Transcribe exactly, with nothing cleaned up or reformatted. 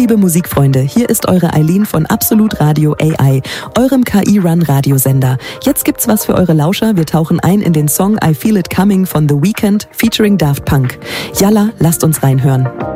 liebe Musikfreunde, hier ist eure Eileen von Absolut Radio A I, eurem K I-Run-Radiosender. Jetzt gibt's was für eure Lauscher. Wir tauchen ein in den Song I Feel It Coming von The Weeknd featuring Daft Punk. Yalla, lasst uns reinhören.